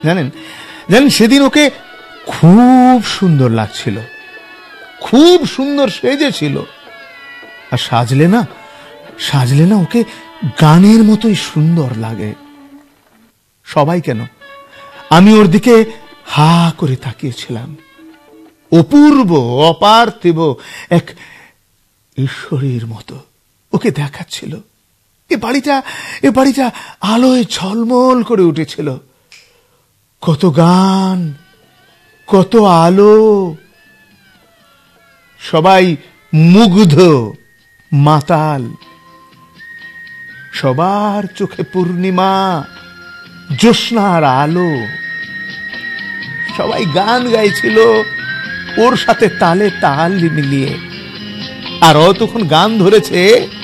জানেন জানেন সেদিন ওকে খুব সুন্দর লাগছিল, খুব সুন্দর সেজেছিল। আর সাজলে না ওকে গানের মতোই সুন্দর লাগে। সবাই কেন, আমি ওর দিকে হা করে তাকিয়েছিলাম। অপূর্ব অপার্থিব এক ঈশ্বরের মতো ওকে দেখাচ্ছিল। এ বাড়িটা আলোয় ঝলমল করে উঠেছিল। কত গান, কত আলো, সবাই মুগ্ধ, মাতাল, সবার চোখে পূর্ণিমা, জ্যোৎস্নার আলো। সবাই গান গাইছিল ওর সাথে তালে তাল মিলিয়ে। আর ও তখন গান ধরেছে